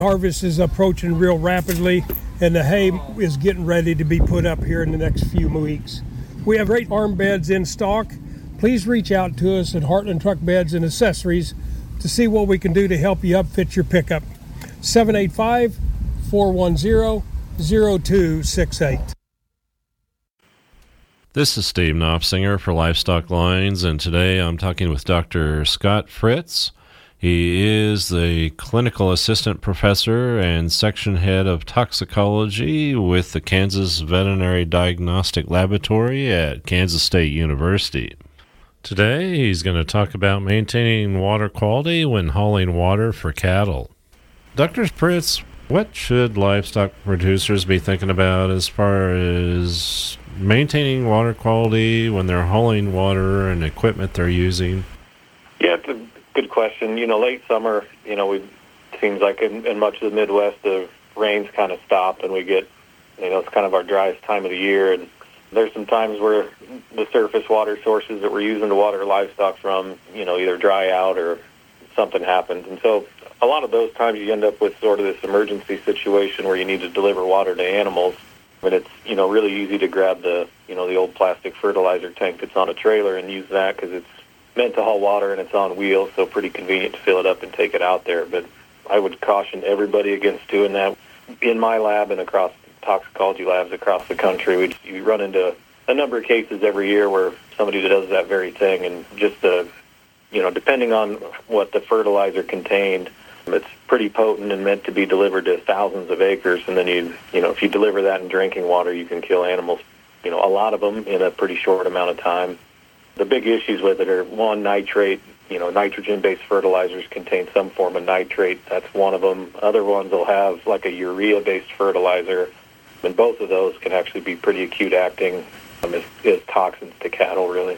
Harvest is approaching real rapidly, and the hay is getting ready to be put up here in the next few weeks. We have great farm beds in stock. Please reach out to us at Heartland Truck Beds and Accessories to see what we can do to help you upfit your pickup. 785-410-0268. This is Steve Knopfsinger for Livestock Lines, and today I'm talking with Dr. Scott Fritz. He is the clinical assistant professor and section head of toxicology with the Kansas Veterinary Diagnostic Laboratory at Kansas State University. Today he's going to talk about maintaining water quality when hauling water for cattle. Dr. Fritz, what should livestock producers be thinking about as far as maintaining water quality when they're hauling water and equipment they're using? Yeah, it's a good question. Late summer, it seems like in much of the Midwest, the rains kind of stop and we get, it's kind of our driest time of the year. And there's some times where the surface water sources that we're using to water livestock from, either dry out or something happens. And so a lot of those times you end up with sort of this emergency situation where you need to deliver water to animals. And it's, really easy to grab the old plastic fertilizer tank that's on a trailer and use that because it's meant to haul water and it's on wheels, so pretty convenient to fill it up and take it out there. But I would caution everybody against doing that. In my lab and across toxicology labs across the country, you run into a number of cases every year where somebody does that very thing, and just depending on what the fertilizer contained, it's pretty potent and meant to be delivered to thousands of acres. And then if you deliver that in drinking water, you can kill animals, a lot of them in a pretty short amount of time. The big issues with it are, one, nitrate. Nitrogen-based fertilizers contain some form of nitrate. That's one of them. Other ones will have like a urea-based fertilizer, and both of those can actually be pretty acute acting as toxins to cattle, really.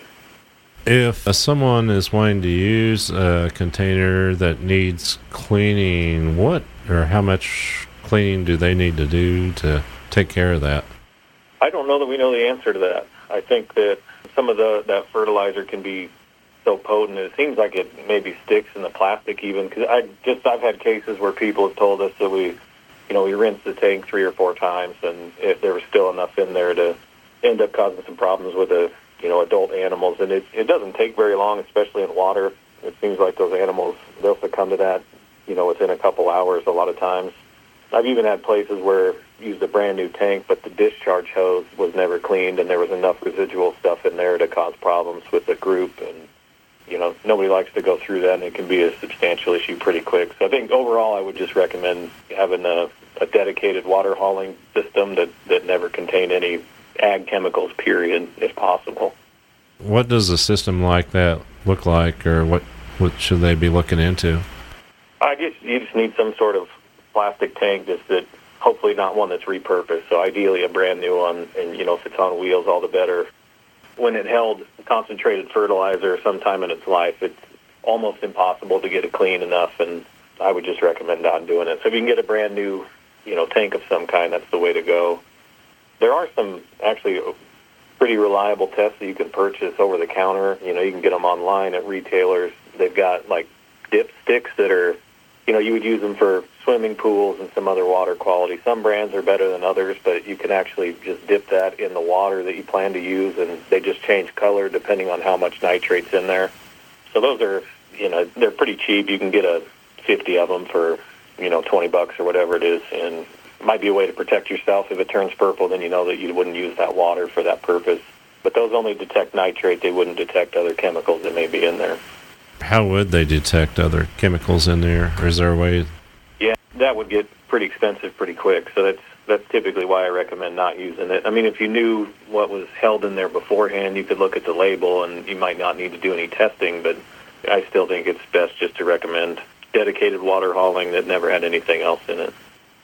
If someone is wanting to use a container that needs cleaning, what or how much cleaning do they need to do to take care of that? I don't know that we know the answer to that. I think that some of that fertilizer can be so potent, it seems like it maybe sticks in the plastic even. Because I've had cases where people have told us that we rinsed the tank 3 or 4 times, and if there was still enough in there to end up causing some problems with adult animals. And it doesn't take very long, especially in water. It seems like those animals, they'll succumb to that, within a couple hours a lot of times. I've even had places where used a brand new tank, but the discharge hose was never cleaned, and there was enough residual stuff in there to cause problems with the group. And nobody likes to go through that, and it can be a substantial issue pretty quick. So I think overall, I would just recommend having a dedicated water hauling system that never contained any ag chemicals, period, if possible. What does a system like that look like, or what should they be looking into? I guess you just need some sort of plastic tank, just that hopefully not one that's repurposed. So ideally a brand new one, and if it's on wheels, all the better. When it held concentrated fertilizer sometime in its life, it's almost impossible to get it clean enough, and I would just recommend not doing it. So if you can get a brand new, tank of some kind, that's the way to go. There are some actually pretty reliable tests that you can purchase over the counter. You can get them online at retailers. They've got like dip sticks that are, you would use them for swimming pools and some other water quality. Some brands are better than others, but you can actually just dip that in the water that you plan to use, and they just change color depending on how much nitrate's in there. So those are, they're pretty cheap. You can get 50 of them for, $20 or whatever it is, and it might be a way to protect yourself. If it turns purple, then you know that you wouldn't use that water for that purpose. But those only detect nitrate. They wouldn't detect other chemicals that may be in there. How would they detect other chemicals in there? Or is there a way? Yeah, that would get pretty expensive pretty quick. So that's typically why I recommend not using it. I mean, if you knew what was held in there beforehand, you could look at the label, and you might not need to do any testing. But I still think it's best just to recommend dedicated water hauling that never had anything else in it.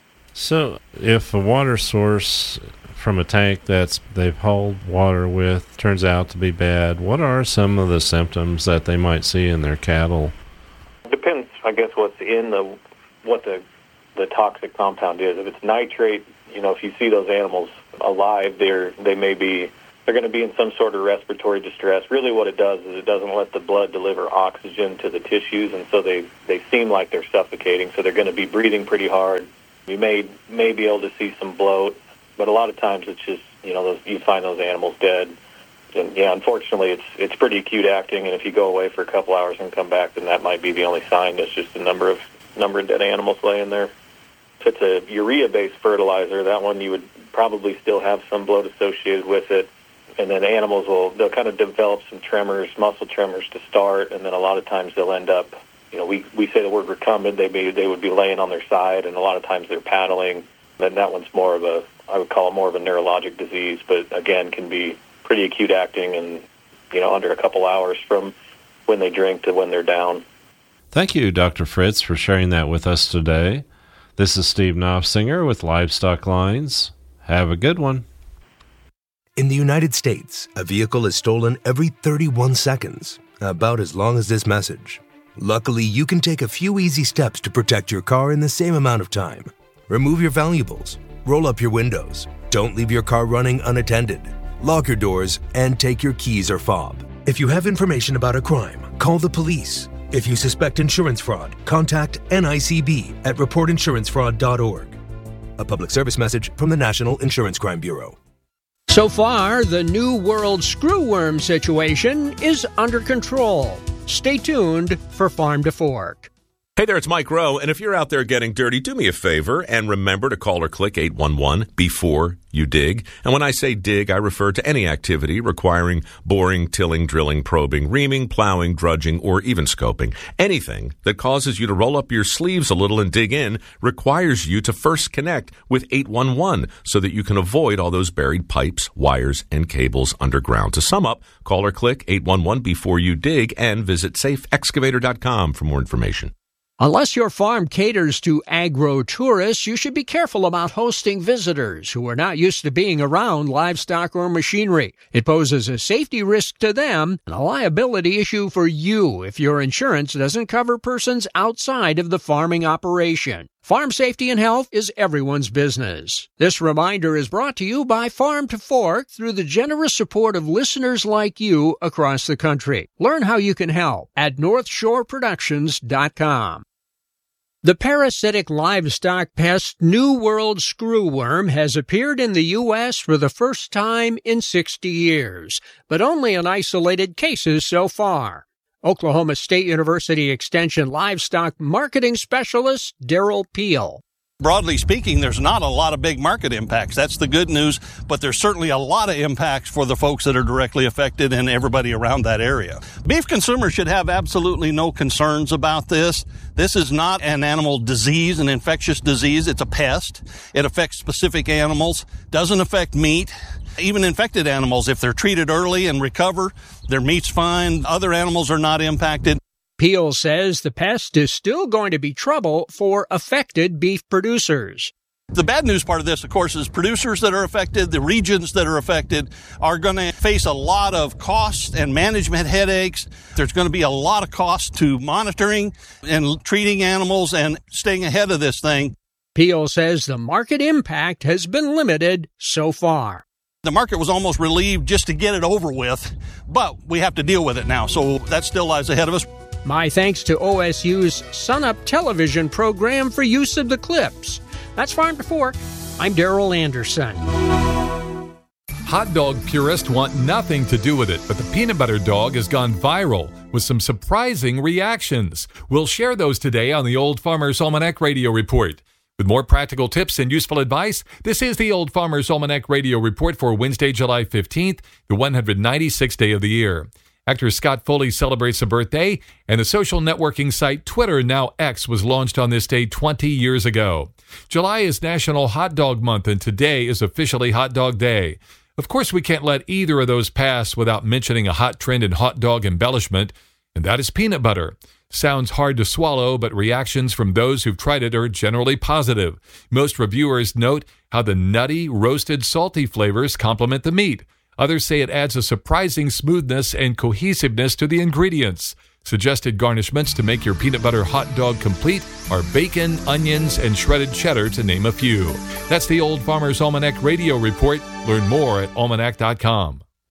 So if a water source from a tank they've hauled water with turns out to be bad, what are some of the symptoms that they might see in their cattle? Depends, I guess, what's in what the toxic compound is. If it's nitrate, if you see those animals alive, they're they're going to be in some sort of respiratory distress. Really what it does is it doesn't let the blood deliver oxygen to the tissues, and so they seem like they're suffocating, so they're going to be breathing pretty hard. You may be able to see some bloat, but a lot of times it's just, you find those animals dead. And yeah, unfortunately, it's pretty acute acting, and if you go away for a couple hours and come back, then that might be the only sign. It's just a number of dead animals laying there. If it's a urea-based fertilizer, that one you would probably still have some bloat associated with it, and then animals they'll kind of develop some tremors, muscle tremors to start, and then a lot of times they'll end up, we say the word recumbent. They would be laying on their side, and a lot of times they're paddling. Then that one's I would call it more of a neurologic disease, but again can be pretty acute acting and, under a couple hours from when they drink to when they're down. Thank you, Dr. Fritz, for sharing that with us today. This is Steve Knopfsinger with Livestock Lines. Have a good one. In the United States, a vehicle is stolen every 31 seconds, about as long as this message. Luckily, you can take a few easy steps to protect your car in the same amount of time. Remove your valuables, roll up your windows, don't leave your car running unattended, lock your doors, and take your keys or fob. If you have information about a crime, call the police. If you suspect insurance fraud, contact NICB at reportinsurancefraud.org. A public service message from the National Insurance Crime Bureau. So far, the New World screwworm situation is under control. Stay tuned for Farm to Fork. Hey there, it's Mike Rowe, and if you're out there getting dirty, do me a favor and remember to call or click 811 before you dig. And when I say dig, I refer to any activity requiring boring, tilling, drilling, probing, reaming, plowing, drudging, or even scoping. Anything that causes you to roll up your sleeves a little and dig in requires you to first connect with 811 so that you can avoid all those buried pipes, wires, and cables underground. To sum up, call or click 811 before you dig and visit safeexcavator.com for more information. Unless your farm caters to agro-tourists, you should be careful about hosting visitors who are not used to being around livestock or machinery. It poses a safety risk to them and a liability issue for you if your insurance doesn't cover persons outside of the farming operation. Farm safety and health is everyone's business. This reminder is brought to you by Farm to Fork through the generous support of listeners like you across the country. Learn how you can help at NorthshoreProductions.com. The parasitic livestock pest New World screwworm has appeared in the U.S. for the first time in 60 years, but only in isolated cases so far. Oklahoma State University Extension livestock marketing specialist Daryl Peel. Broadly speaking, there's not a lot of big market impacts. That's the good news, but there's certainly a lot of impacts for the folks that are directly affected and everybody around that area. Beef consumers should have absolutely no concerns about this. This is not an animal disease, an infectious disease. It's a pest. It affects specific animals, doesn't affect meat. Even infected animals, if they're treated early and recover, their meat's fine. Other animals are not impacted. Peel says the pest is still going to be trouble for affected beef producers. The bad news part of this, of course, is producers that are affected, the regions that are affected, are going to face a lot of costs and management headaches. There's going to be a lot of costs to monitoring and treating animals and staying ahead of this thing. Peel says the market impact has been limited so far. The market was almost relieved just to get it over with, but we have to deal with it now, so that still lies ahead of us. My thanks to OSU's Sunup television program for use of the clips. That's Farm to Fork. I'm Darrell Anderson. Hot dog purists want nothing to do with it, but the peanut butter dog has gone viral with some surprising reactions. We'll share those today on the Old Farmer's Almanac Radio Report. With more practical tips and useful advice, this is the Old Farmer's Almanac Radio Report for Wednesday, July 15th, the 196th day of the year. Actor Scott Foley celebrates a birthday, and the social networking site Twitter, now X, was launched on this day 20 years ago. July is National Hot Dog Month, and today is officially Hot Dog Day. Of course, we can't let either of those pass without mentioning a hot trend in hot dog embellishment, and that is peanut butter. Sounds hard to swallow, but reactions from those who've tried it are generally positive. Most reviewers note how the nutty, roasted, salty flavors complement the meat. Others say it adds a surprising smoothness and cohesiveness to the ingredients. Suggested garnishments to make your peanut butter hot dog complete are bacon, onions, and shredded cheddar, to name a few. That's the Old Farmer's Almanac Radio Report. Learn more at almanac.com.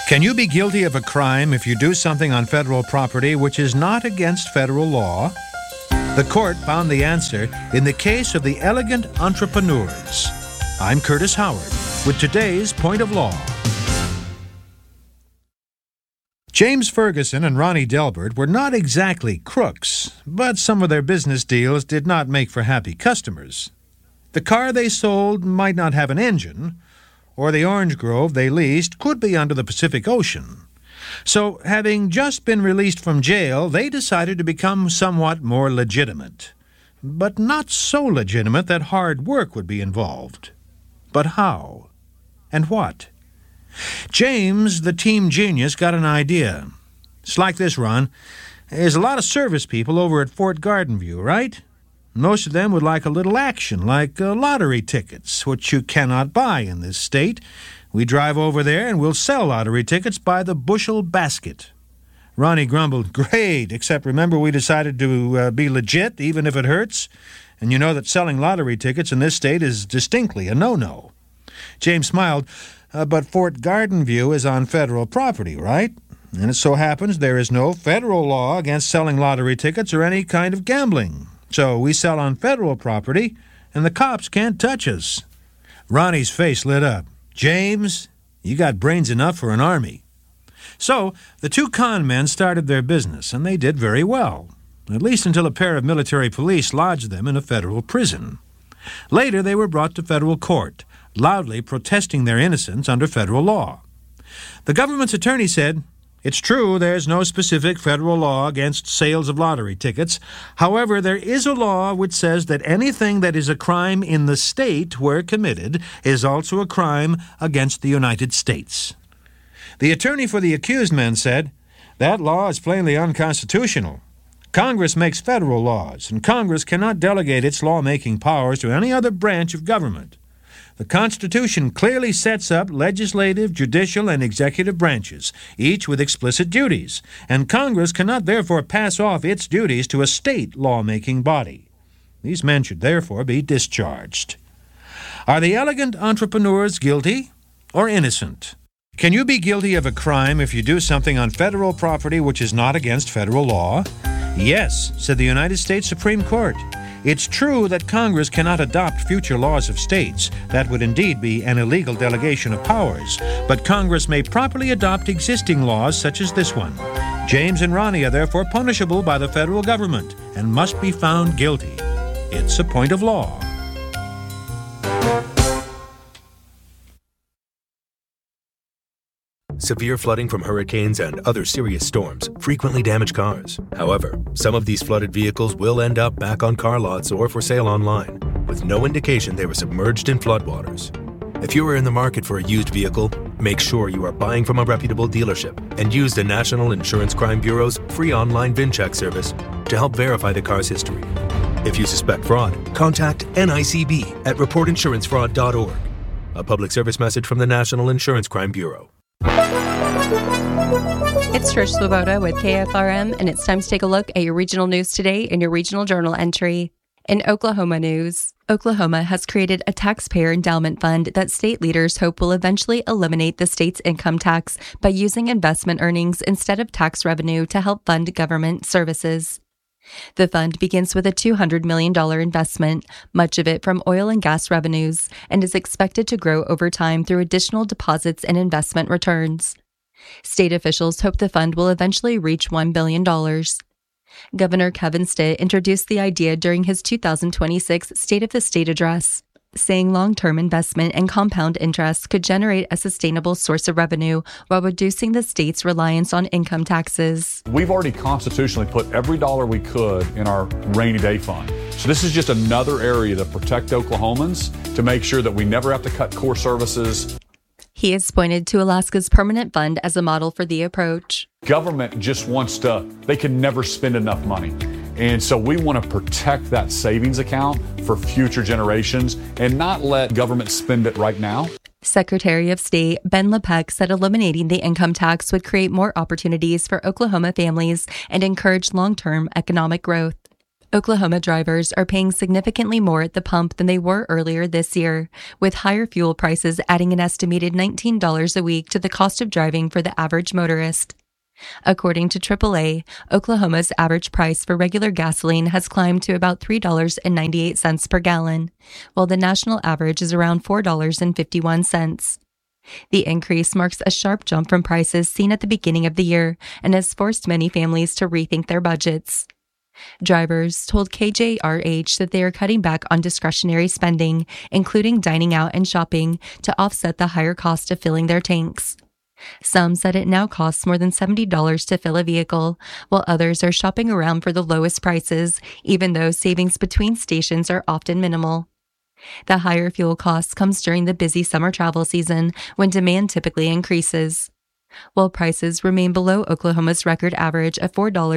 Can you be guilty of a crime if you do something on federal property which is not against federal law? The court found the answer in the case of the Elegant Entrepreneurs. I'm Curtis Howard with today's Point of Law. James Ferguson and Ronnie Delbert were not exactly crooks, but some of their business deals did not make for happy customers. The car they sold might not have an engine, or the orange grove they leased could be under the Pacific Ocean. So, having just been released from jail, they decided to become somewhat more legitimate. But not so legitimate that hard work would be involved. But how? And what? James, the team genius, got an idea. It's like this, Ron. There's a lot of service people over at Fort Garden View, right? Most of them would like a little action, like lottery tickets, which you cannot buy in this state. We drive over there and we'll sell lottery tickets by the bushel basket. Ronnie grumbled, "Great, except remember we decided to be legit, even if it hurts. And you know that selling lottery tickets in this state is distinctly a no-no." James smiled, "But Fort Garden View is on federal property, right? And it so happens there is no federal law against selling lottery tickets or any kind of gambling. So we sell on federal property, and the cops can't touch us." Ronnie's face lit up. "James, you got brains enough for an army." So the two con men started their business, and they did very well, at least until a pair of military police lodged them in a federal prison. Later they were brought to federal court, loudly protesting their innocence under federal law. The government's attorney said, "It's true there's no specific federal law against sales of lottery tickets. However, there is a law which says that anything that is a crime in the state where committed is also a crime against the United States." The attorney for the accused men said, "That law is plainly unconstitutional. Congress makes federal laws, and Congress cannot delegate its lawmaking powers to any other branch of government. The Constitution clearly sets up legislative, judicial, and executive branches, each with explicit duties, and Congress cannot therefore pass off its duties to a state lawmaking body. These men should therefore be discharged." Are the Elegant Entrepreneurs guilty or innocent? Can you be guilty of a crime if you do something on federal property which is not against federal law? Yes, said the United States Supreme Court. It's true that Congress cannot adopt future laws of states. That would indeed be an illegal delegation of powers. But Congress may properly adopt existing laws such as this one. James and Ronnie are therefore punishable by the federal government and must be found guilty. It's a point of law. Severe flooding from hurricanes and other serious storms frequently damage cars. However, some of these flooded vehicles will end up back on car lots or for sale online, with no indication they were submerged in floodwaters. If you are in the market for a used vehicle, make sure you are buying from a reputable dealership and use the National Insurance Crime Bureau's free online VIN check service to help verify the car's history. If you suspect fraud, contact NICB at reportinsurancefraud.org. A public service message from the National Insurance Crime Bureau. It's Trish Swoboda with KFRM, and it's time to take a look at your regional news today in your regional journal entry. In Oklahoma news, Oklahoma has created a taxpayer endowment fund that state leaders hope will eventually eliminate the state's income tax by using investment earnings instead of tax revenue to help fund government services. The fund begins with a $200 million investment, much of it from oil and gas revenues, and is expected to grow over time through additional deposits and investment returns. State officials hope the fund will eventually reach $1 billion. Governor Kevin Stitt introduced the idea during his 2026 State of the State address, saying long-term investment and compound interest could generate a sustainable source of revenue while reducing the state's reliance on income taxes. We've already constitutionally put every dollar we could in our rainy day fund. So this is just another area to protect Oklahomans, to make sure that we never have to cut core services. He has pointed to Alaska's permanent fund as a model for the approach. Government just wants they can never spend enough money. And so we want to protect that savings account for future generations and not let government spend it right now. Secretary of State Ben LePeck said eliminating the income tax would create more opportunities for Oklahoma families and encourage long-term economic growth. Oklahoma drivers are paying significantly more at the pump than they were earlier this year, with higher fuel prices adding an estimated $19 a week to the cost of driving for the average motorist. According to AAA, Oklahoma's average price for regular gasoline has climbed to about $3.98 per gallon, while the national average is around $4.51. The increase marks a sharp jump from prices seen at the beginning of the year and has forced many families to rethink their budgets. Drivers told KJRH that they are cutting back on discretionary spending, including dining out and shopping, to offset the higher cost of filling their tanks. Some said it now costs more than $70 to fill a vehicle, while others are shopping around for the lowest prices, even though savings between stations are often minimal. The higher fuel costs comes during the busy summer travel season, when demand typically increases. While prices remain below Oklahoma's record average of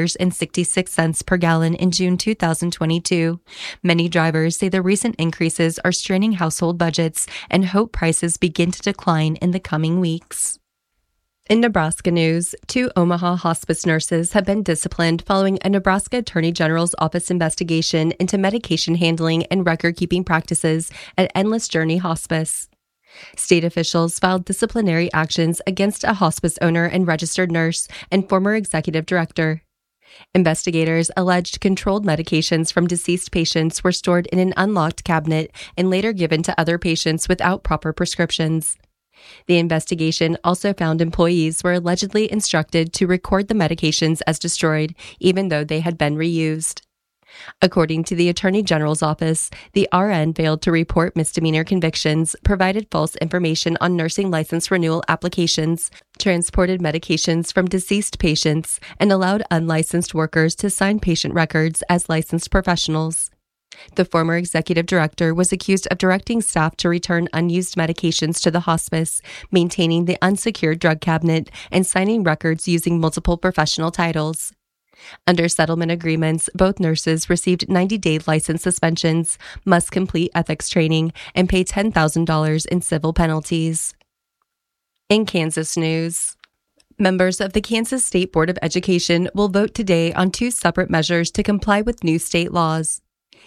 $4.66 per gallon in June 2022, many drivers say the recent increases are straining household budgets and hope prices begin to decline in the coming weeks. In Nebraska news, 2 Omaha hospice nurses have been disciplined following a Nebraska Attorney General's Office investigation into medication handling and record-keeping practices at Endless Journey Hospice. State officials filed disciplinary actions against a hospice owner and registered nurse and former executive director. Investigators alleged controlled medications from deceased patients were stored in an unlocked cabinet and later given to other patients without proper prescriptions. The investigation also found employees were allegedly instructed to record the medications as destroyed, even though they had been reused. According to the Attorney General's office, the RN failed to report misdemeanor convictions, provided false information on nursing license renewal applications, transported medications from deceased patients, and allowed unlicensed workers to sign patient records as licensed professionals. The former executive director was accused of directing staff to return unused medications to the hospice, maintaining the unsecured drug cabinet, and signing records using multiple professional titles. Under settlement agreements, both nurses received 90-day license suspensions, must complete ethics training, and pay $10,000 in civil penalties. In Kansas news, members of the Kansas State Board of Education will vote today on 2 separate measures to comply with new state laws.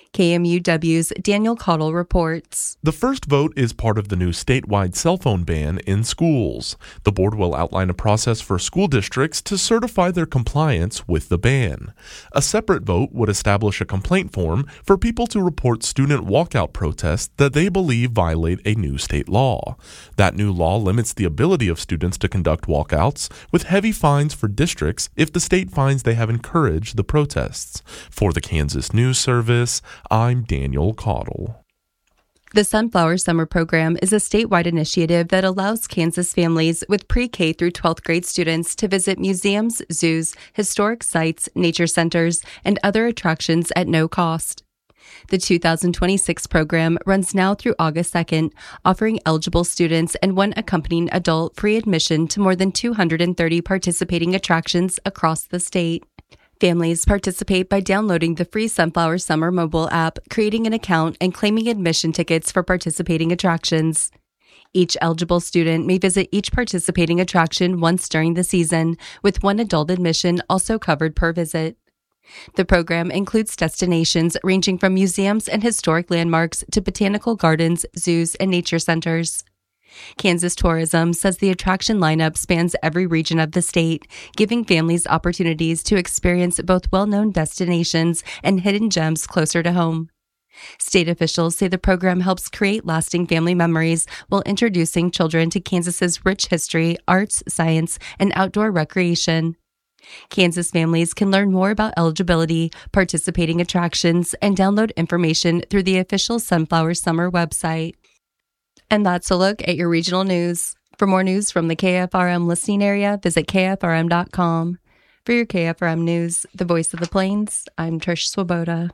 KMUW's Daniel Cottle reports. The first vote is part of the new statewide cell phone ban in schools. The board will outline a process for school districts to certify their compliance with the ban. A separate vote would establish a complaint form for people to report student walkout protests that they believe violate a new state law. That new law limits the ability of students to conduct walkouts, with heavy fines for districts if the state finds they have encouraged the protests. For the Kansas News Service, I'm Daniel Cottle. The Sunflower Summer Program is a statewide initiative that allows Kansas families with pre-K through 12th grade students to visit museums, zoos, historic sites, nature centers, and other attractions at no cost. The 2026 program runs now through August 2nd, offering eligible students and one accompanying adult free admission to more than 230 participating attractions across the state. Families participate by downloading the free Sunflower Summer mobile app, creating an account, and claiming admission tickets for participating attractions. Each eligible student may visit each participating attraction once during the season, with one adult admission also covered per visit. The program includes destinations ranging from museums and historic landmarks to botanical gardens, zoos, and nature centers. Kansas Tourism says the attraction lineup spans every region of the state, giving families opportunities to experience both well-known destinations and hidden gems closer to home. State officials say the program helps create lasting family memories while introducing children to Kansas's rich history, arts, science, and outdoor recreation. Kansas families can learn more about eligibility, participating attractions, and download information through the official Sunflower Summer website. And that's a look at your regional news. For more news from the KFRM listening area, visit KFRM.com. For your KFRM news, the voice of the plains, I'm Trish Swoboda.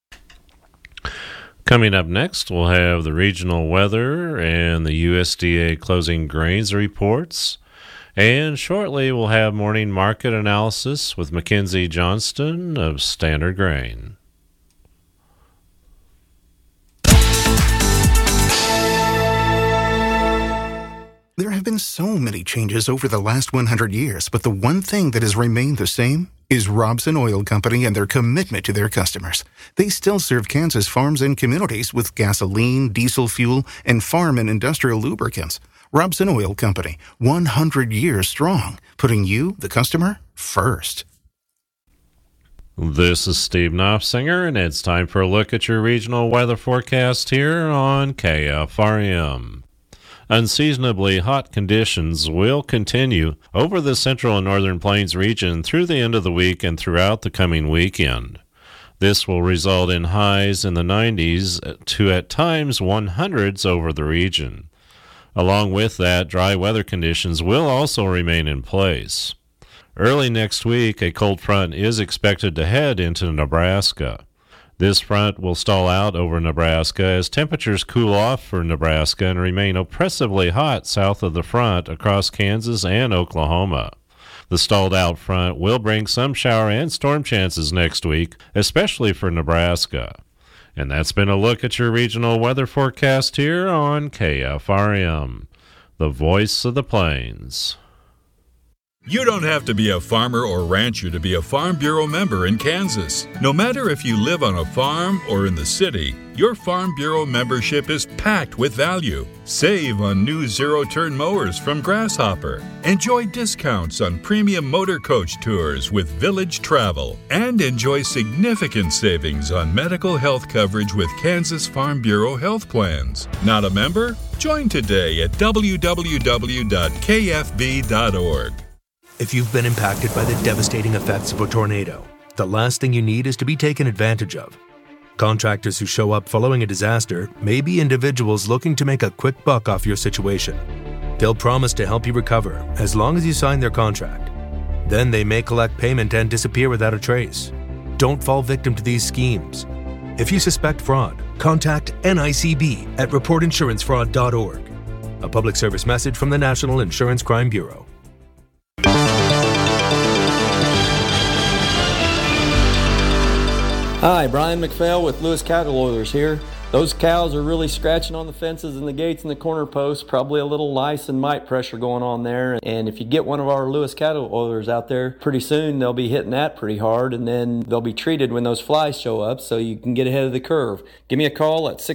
Coming up next, we'll have the regional weather and the USDA closing grains reports. And shortly, we'll have morning market analysis with Mackenzie Johnston of Standard Grain. There have been so many changes over the last 100 years, but the one thing that has remained the same is Robson Oil Company and their commitment to their customers. They still serve Kansas farms and communities with gasoline, diesel fuel, and farm and industrial lubricants. Robson Oil Company, 100 years strong, putting you, the customer, first. This is Steve Knopfsinger, and it's time for a look at your regional weather forecast here on KFRM. Unseasonably hot conditions will continue over the central and northern plains region through the end of the week and throughout the coming weekend. This will result in highs in the 90s to at times 100s over the region. Along with that, dry weather conditions will also remain in place. Early next week, a cold front is expected to head into Nebraska. This front will stall out over Nebraska as temperatures cool off for Nebraska and remain oppressively hot south of the front across Kansas and Oklahoma. The stalled out front will bring some shower and storm chances next week, especially for Nebraska. And that's been a look at your regional weather forecast here on KFRM, the voice of the plains. You don't have to be a farmer or rancher to be a Farm Bureau member in Kansas. No matter if you live on a farm or in the city, your Farm Bureau membership is packed with value. Save on new zero-turn mowers from Grasshopper. Enjoy discounts on premium motor coach tours with Village Travel. And enjoy significant savings on medical health coverage with Kansas Farm Bureau health plans. Not a member? Join today at www.kfb.org. If you've been impacted by the devastating effects of a tornado, the last thing you need is to be taken advantage of. Contractors who show up following a disaster may be individuals looking to make a quick buck off your situation. They'll promise to help you recover as long as you sign their contract. Then they may collect payment and disappear without a trace. Don't fall victim to these schemes. If you suspect fraud, contact NICB at reportinsurancefraud.org. A public service message from the National Insurance Crime Bureau. Hi, Brian McPhail with Lewis Cattle Oilers here. Those cows are really scratching on the fences and the gates and the corner posts, probably a little lice and mite pressure going on there. And if you get one of our Lewis Cattle Oilers out there, pretty soon they'll be hitting that pretty hard, and then they'll be treated when those flies show up so you can get ahead of the curve. Give me a call at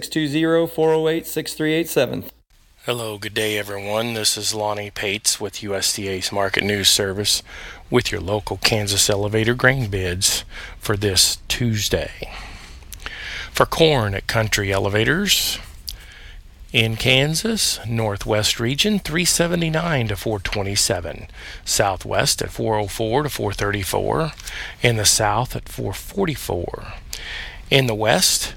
620-408-6387. Hello, good day everyone. This is Lonnie Pates with USDA's Market News Service with your local Kansas elevator grain bids for this Tuesday. For corn at Country Elevators in Kansas, Northwest region 379 to 427, Southwest at 404 to 434, in the South at 444, in the West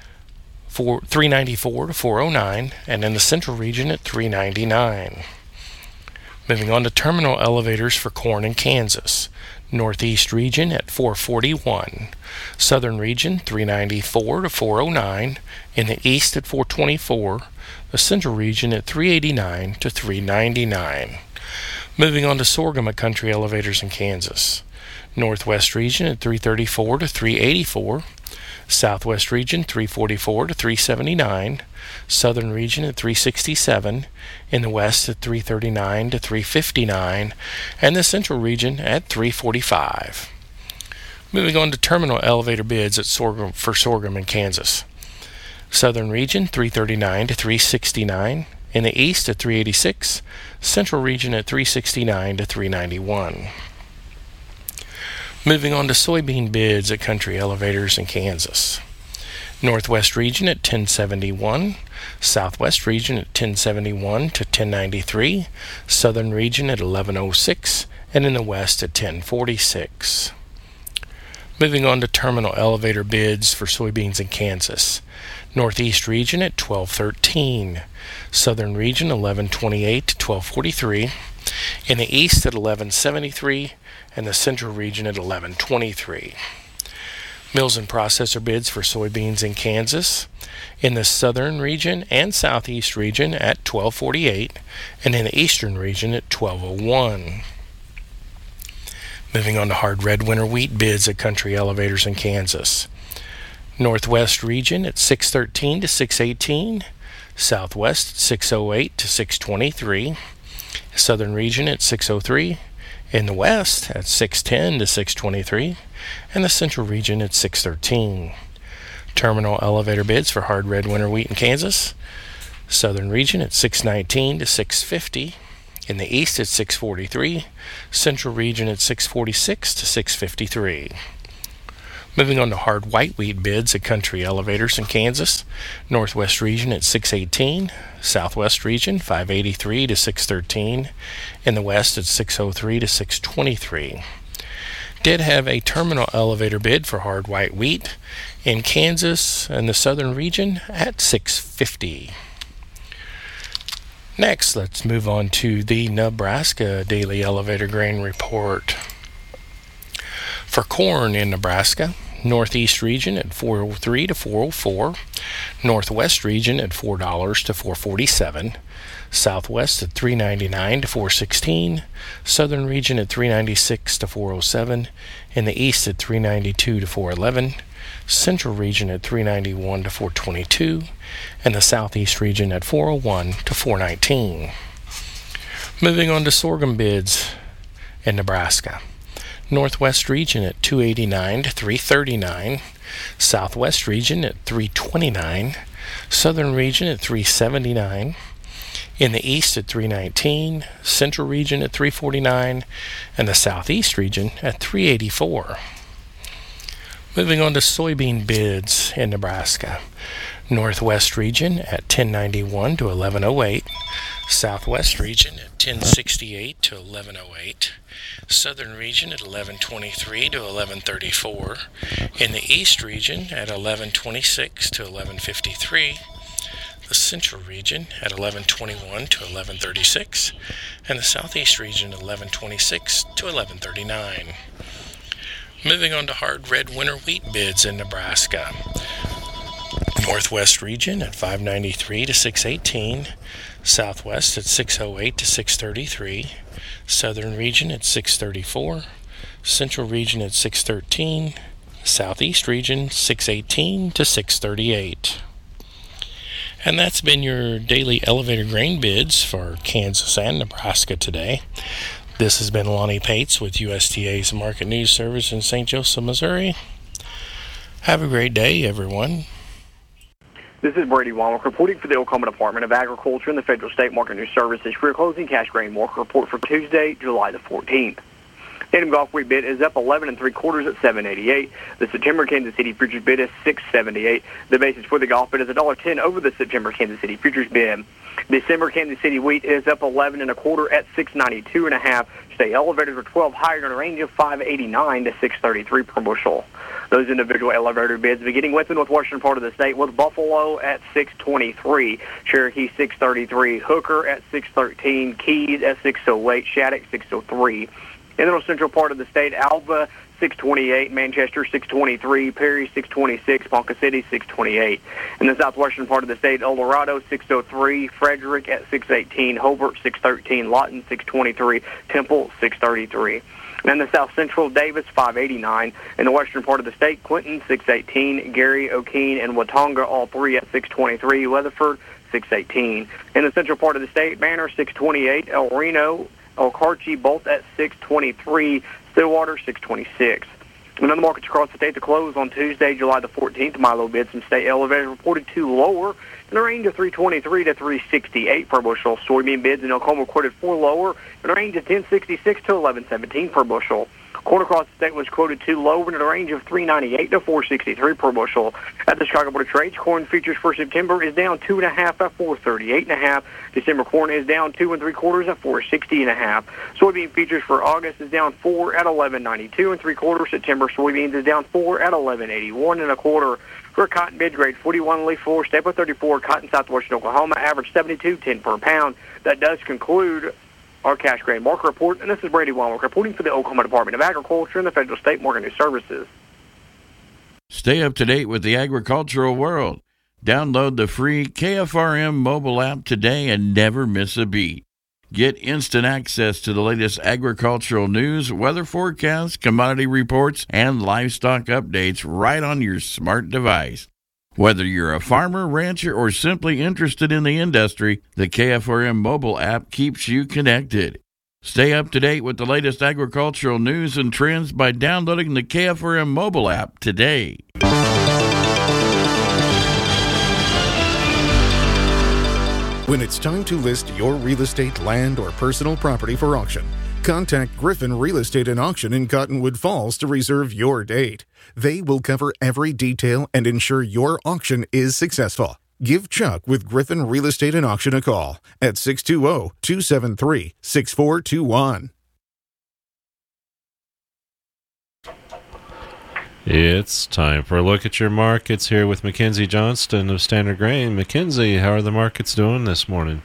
394 to 409, and in the Central region at 399. Moving on to terminal elevators for corn in Kansas. Northeast region at 441, Southern region 394 to 409, in the East at 424, the Central region at 389 to 399. Moving on to sorghum at Country Elevators in Kansas. Northwest region at 334 to 384, Southwest region 344 to 379, Southern region at 367, in the West at 339 to 359, and the Central region at 345. Moving on to terminal elevator bids at sorghum in Kansas. Southern region 339 to 369, in the East at 386, Central region at 369 to 391. Moving on to soybean bids at Country Elevators in Kansas. Northwest region at 1071, Southwest region at 1071 to 1093, Southern region at 1106, and in the West at 1046. Moving on to terminal elevator bids for soybeans in Kansas. Northeast region at 1213, Southern region 1128 to 1243, in the East at 1173, and the Central region at 1123. Mills and processor bids for soybeans in Kansas, in the Southern region and Southeast region at 1248, and in the Eastern region at 1201. Moving on to hard red winter wheat bids at Country Elevators in Kansas. Northwest region at 613 to 618, Southwest 608 to 623, Southern region at 603. In the west at 610 to 623. And the central region at 613. Terminal elevator bids for hard red winter wheat in Kansas. Southern region at 619 to 650. In the east at 643. Central region at 646 to 653. Moving on to hard white wheat bids at country elevators in Kansas. Northwest region at 618. Southwest region 583 to 613. In the west at 603 to 623. Did have a terminal elevator bid for hard white wheat in Kansas and the southern region at 650. Next, let's move on to the Nebraska Daily Elevator Grain Report. For corn in Nebraska, Northeast region at $4.03 to $4.04, Northwest region at $4 to $4.47, Southwest at $3.99 to $4.16, Southern region at $3.96 to $4.07, in the East at $3.92 to $4.11, Central region at $3.91 to $4.22, and the Southeast region at $4.01 to $4.19. Moving on to sorghum bids in Nebraska. Northwest region at $2.89 to $3.39, Southwest region at $3.29, Southern region at $3.79, in the East at $3.19, Central region at $3.49, and the Southeast region at $3.84. Moving on to soybean bids in Nebraska. Northwest region at $10.91 to $11.08, Southwest region at $10.68 to $11.08, Southern region at $11.23 to $11.34, in the East region at $11.26 to $11.53, the Central region at $11.21 to $11.36, and the Southeast region at $11.26 to $11.39. Moving on to hard red winter wheat bids in Nebraska. Northwest region at $5.93 to $6.18, Southwest at $6.08 to $6.33, Southern region at $6.34, Central region at $6.13, Southeast region $6.18 to $6.38. And that's been your daily elevator grain bids for Kansas and Nebraska today. This has been Lonnie Pates with USDA's Market News Service in St. Joseph, Missouri. Have a great day, everyone. This is Brady Womack reporting for the Oklahoma Department of Agriculture and the Federal State Market News Services for your closing cash grain market report for Tuesday, July the 14th. Native Gulf wheat bid is up 11 3/4 at $7.88. The September Kansas City futures bid is $6.78. The basis for the Gulf bid is $1.10 over the September Kansas City futures bid. December Kansas City wheat is up 11 1/4 at $6.92 1/2. Stay elevated for 12 higher in a range of $5.89 to $6.33 per bushel. Those individual elevator bids beginning with the northwestern part of the state with Buffalo at $6.23, Cherokee $6.33, Hooker at $6.13, Keys at $6.08, Shattuck $6.03. In the north central part of the state, Alva $6.28, Manchester $6.23, Perry $6.26, Ponca City $6.28. In the southwestern part of the state, El Dorado $6.03, Frederick at $6.18, Hobart $6.13, Lawton $6.23, Temple $6.33. And in the south central, Davis $5.89. In the western part of the state, Clinton $6.18, Gary, O'Keene, and Watonga all three at $6.23, Weatherford $6.18. In the central part of the state, Banner $6.28, El Reno, Elkarchi both at $6.23, Stillwater $6.26. And other markets across the state to close on Tuesday, July the 14th, Milo bids and state elevators reported to lower in a range of $3.23 to $3.68 per bushel. Soybean bids in Oklahoma quoted 4 lower in a range of $10.66 to $11.17 per bushel. Corn across the state was quoted 2 lower in a range of $3.98 to $4.63 per bushel. At the Chicago Board of Trade, corn futures for September is down 2 1/2 at $4.38 1/2. December corn is down 2 3/4 at $4.60 1/2. Soybean futures for August is down 4 at $11.92 3/4. September soybeans is down 4 at $11.81 1/4. For cotton bid grade 41 leaf 4, staple 34, cotton southwestern Oklahoma, average 72.10 per pound. That does conclude our cash grain market report, and this is Brady Womack reporting for the Oklahoma Department of Agriculture and the Federal State Market News Services. Stay up to date with the agricultural world. Download the free KFRM mobile app today and never miss a beat. Get instant access to the latest agricultural news, weather forecasts, commodity reports, and livestock updates right on your smart device. Whether you're a farmer, rancher, or simply interested in the industry, the KFRM mobile app keeps you connected. Stay up to date with the latest agricultural news and trends by downloading the KFRM mobile app today. When it's time to list your real estate, land, or personal property for auction, contact Griffin Real Estate and Auction in Cottonwood Falls to reserve your date. They will cover every detail and ensure your auction is successful. Give Chuck with Griffin Real Estate and Auction a call at 620-273-6421. It's time for a look at your markets here with Mackenzie Johnston of Standard Grain. Mackenzie, how are the markets doing this morning?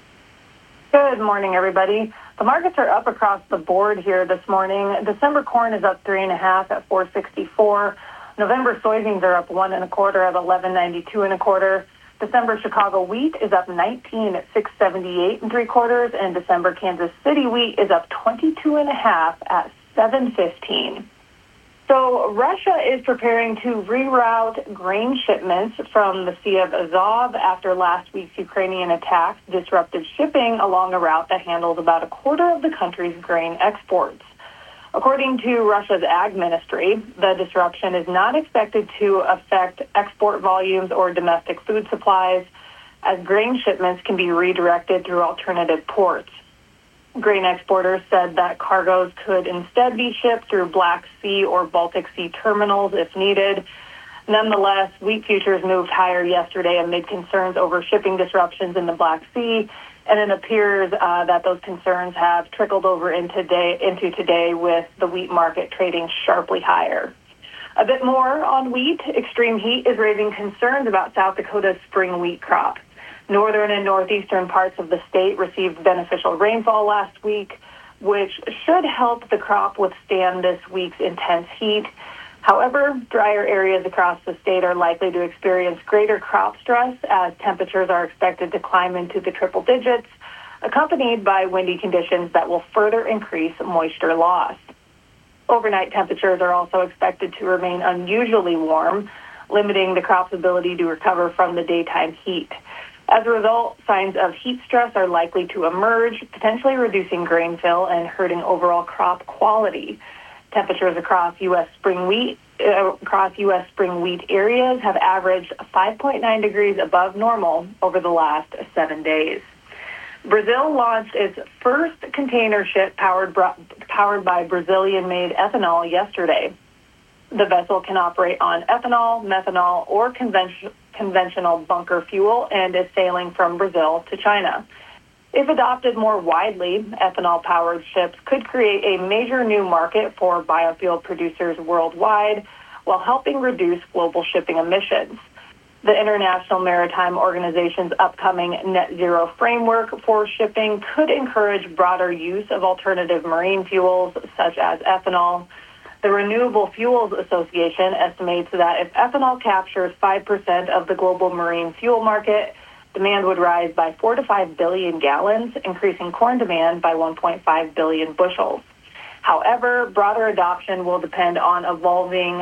Good morning, everybody. The markets are up across the board here this morning. December corn is up 3.5 at $4.64. November soybeans are up 1 1/4 at $11.92 1/4. December Chicago wheat is up 19 at $6.78 3/4, and December Kansas City wheat is up 22.5 at $7.15. So Russia is preparing to reroute grain shipments from the Sea of Azov after last week's Ukrainian attacks disrupted shipping along a route that handles about a quarter of the country's grain exports. According to Russia's Ag Ministry, the disruption is not expected to affect export volumes or domestic food supplies, as grain shipments can be redirected through alternative ports. Grain exporters said that cargoes could instead be shipped through Black Sea or Baltic Sea terminals if needed. Nonetheless, wheat futures moved higher yesterday amid concerns over shipping disruptions in the Black Sea, and it appears that those concerns have trickled over into today with the wheat market trading sharply higher. A bit more on wheat. Extreme heat is raising concerns about South Dakota's spring wheat crop. Northern and northeastern parts of the state received beneficial rainfall last week, which should help the crop withstand this week's intense heat. However, drier areas across the state are likely to experience greater crop stress as temperatures are expected to climb into the triple digits, accompanied by windy conditions that will further increase moisture loss. Overnight temperatures are also expected to remain unusually warm, limiting the crop's ability to recover from the daytime heat. As a result, signs of heat stress are likely to emerge, potentially reducing grain fill and hurting overall crop quality. Temperatures across U.S. spring wheat areas have averaged 5.9 degrees above normal over the last 7 days. Brazil launched its first container ship powered by Brazilian-made ethanol yesterday. The vessel can operate on ethanol, methanol, or conventional bunker fuel and is sailing from Brazil to China. If adopted more widely, ethanol-powered ships could create a major new market for biofuel producers worldwide while helping reduce global shipping emissions. The International Maritime Organization's upcoming net zero framework for shipping could encourage broader use of alternative marine fuels such as ethanol. The Renewable Fuels Association estimates that if ethanol captures 5% of the global marine fuel market, demand would rise by 4 to 5 billion gallons, increasing corn demand by 1.5 billion bushels. However, broader adoption will depend on evolving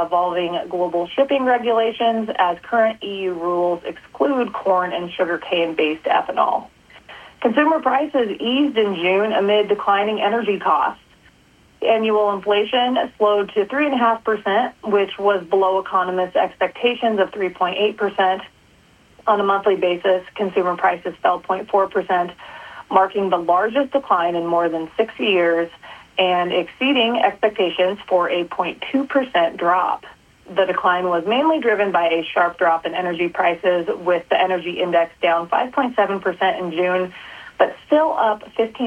global shipping regulations, as current EU rules exclude corn and sugarcane-based ethanol. Consumer prices eased in June amid declining energy costs. Annual inflation slowed to 3.5%, which was below economists' expectations of 3.8%. On a monthly basis, consumer prices fell 0.4%, marking the largest decline in more than 6 years and exceeding expectations for a 0.2% drop. The decline was mainly driven by a sharp drop in energy prices, with the energy index down 5.7% in June, but still up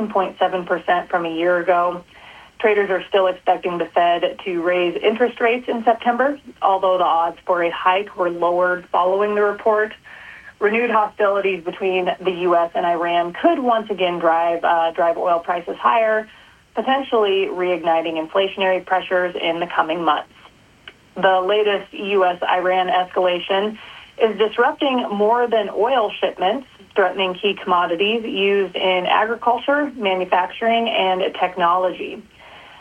15.7% from a year ago. Traders are still expecting the Fed to raise interest rates in September, although the odds for a hike were lowered following the report. Renewed hostilities between the U.S. and Iran could once again drive oil prices higher, potentially reigniting inflationary pressures in the coming months. The latest U.S.-Iran escalation is disrupting more than oil shipments, threatening key commodities used in agriculture, manufacturing, and technology.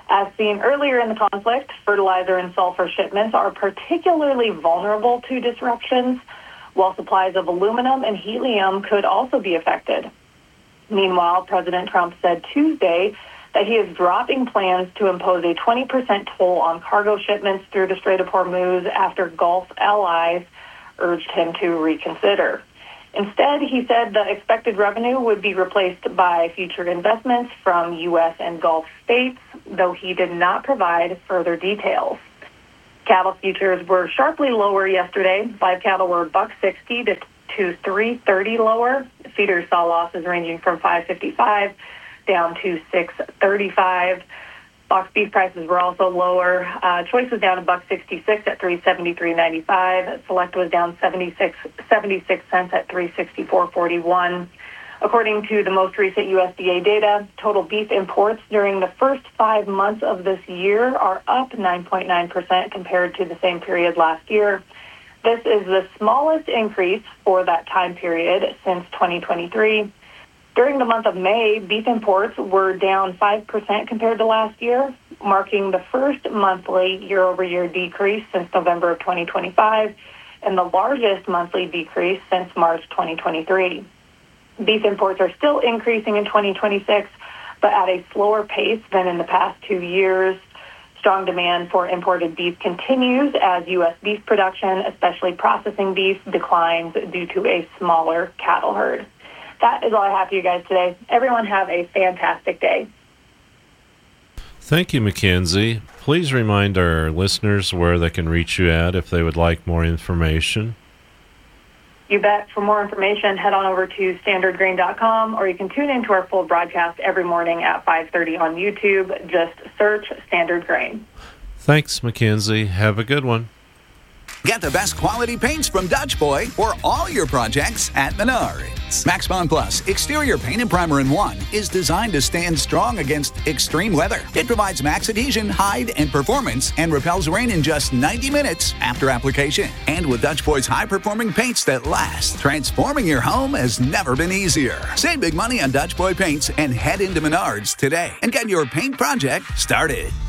As seen earlier in the conflict, fertilizer and sulfur shipments are particularly vulnerable to disruptions, while supplies of aluminum and helium could also be affected. Meanwhile, President Trump said Tuesday that he is dropping plans to impose a 20% toll on cargo shipments through the Strait of Hormuz after Gulf allies urged him to reconsider. Instead, he said the expected revenue would be replaced by future investments from U.S. and Gulf states, though he did not provide further details. Cattle futures were sharply lower yesterday. Live cattle were $1.60 to $3.30 lower. Feeders saw losses ranging from $5.55 down to $6.35. Box beef prices were also lower. Choice was down $1.66 at $373.95. Select was down 76 cents at $364.41. According to the most recent USDA data, total beef imports during the first 5 months of this year are up 9.9% compared to the same period last year. This is the smallest increase for that time period since 2023. During the month of May, beef imports were down 5% compared to last year, marking the first monthly year-over-year decrease since November of 2025 and the largest monthly decrease since March 2023. Beef imports are still increasing in 2026, but at a slower pace than in the past 2 years. Strong demand for imported beef continues as U.S. beef production, especially processing beef, declines due to a smaller cattle herd. That is all I have for you guys today. Everyone have a fantastic day. Thank you, Mackenzie. Please remind our listeners where they can reach you at if they would like more information. You bet. For more information, head on over to standardgrain.com, or you can tune into our full broadcast every morning at 5:30 on YouTube. Just search Standard Grain. Thanks, Mackenzie. Have a good one. Get the best quality paints from Dutch Boy for all your projects at Menards. Max Bond Plus Exterior Paint and Primer in 1 is designed to stand strong against extreme weather. It provides max adhesion, hide, and performance and repels rain in just 90 minutes after application. And with Dutch Boy's high-performing paints that last, transforming your home has never been easier. Save big money on Dutch Boy paints and head into Menards today and get your paint project started.